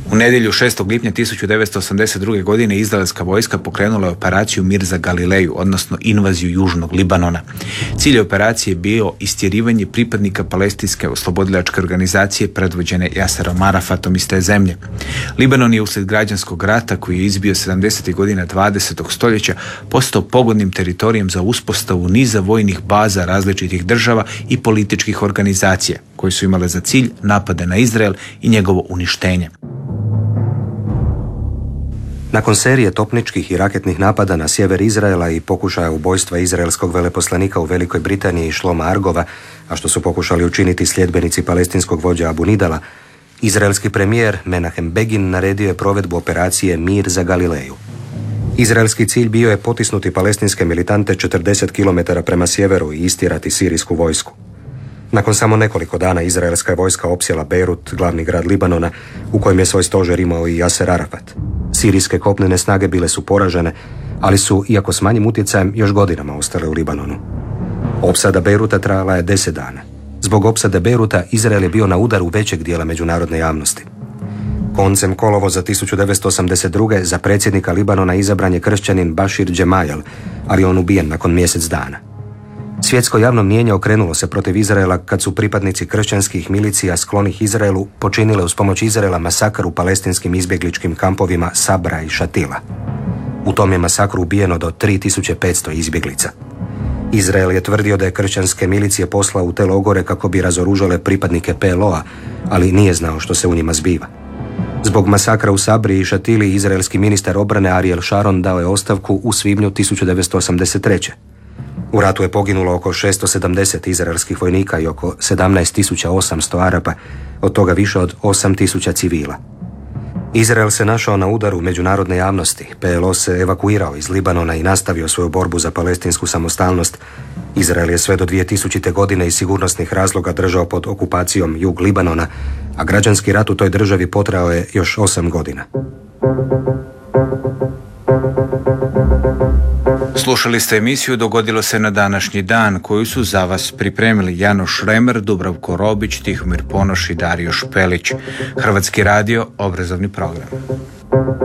U nedjelju 6. lipnja 1982. godine izraelska vojska pokrenula je operaciju Mir za Galileju, odnosno invaziju južnog Libanona. Cilj operacije je bio istjerivanje pripadnika palestinske oslobodilačke organizacije predvođene Jaserom Arafatom iz te zemlje. Libanon je uslijed građanskog rata koji je izbio 70. godina 20. stoljeća postao pogodnim teritorijem za uspostavu niza vojnih baza različitih država i političkih organizacija koje su imale za cilj napade na Izrael i njegovo uništenje. Nakon serije topničkih i raketnih napada na sjever Izraela i pokušaja ubojstva izraelskog veleposlanika u Velikoj Britaniji Šloma Argova, a što su pokušali učiniti sljedbenici palestinskog vođa Abu Nidala, izraelski premijer Menahem Begin naredio je provedbu operacije Mir za Galileju. Izraelski cilj bio je potisnuti palestinske militante 40 km prema sjeveru i istjerati sirijsku vojsku. Nakon samo nekoliko dana izraelska je vojska opsjela Beirut, glavni grad Libanona, u kojem je svoj stožer imao i Jaser Arafat. Sirijske kopnene snage bile su poražene, ali su, iako s manjim utjecajem, još godinama ostale u Libanonu. Opsada Beiruta trajala je 10 dana. Zbog opsade Beiruta Izrael je bio na udaru većeg dijela međunarodne javnosti. Koncem kolovoza 1982. za predsjednika Libanona izabran je kršćanin Bashir Gemayel, ali on ubijen nakon mjesec dana. Svjetsko javno mnijenje okrenulo se protiv Izraela kad su pripadnici kršćanskih milicija sklonih Izraelu počinile uz pomoć Izraela masakr u palestinskim izbjegličkim kampovima Sabra i Šatila. U tom je masakru ubijeno do 3500 izbjeglica. Izrael je tvrdio da je kršćanske milicije poslao u te logore kako bi razoružale pripadnike PLO-a, ali nije znao što se u njima zbiva. Zbog masakra u Sabri i Šatili izraelski ministar obrane Ariel Sharon dao je ostavku u svibnju 1983. U ratu je poginulo oko 670 izraelskih vojnika i oko 17.800 Arapa, od toga više od 8.000 civila. Izrael se našao na udaru međunarodne javnosti, PLO se evakuirao iz Libanona i nastavio svoju borbu za palestinsku samostalnost. Izrael je sve do 2000. godine iz sigurnosnih razloga držao pod okupacijom jug Libanona, a građanski rat u toj državi potrajao je još 8 godina. Slušali ste emisiju Dogodilo se na današnji dan, koju su za vas pripremili Janoš Remer, Dubravko Robić, Tihomir Ponoš i Dario Špelić. Hrvatski radio, obrazovni program.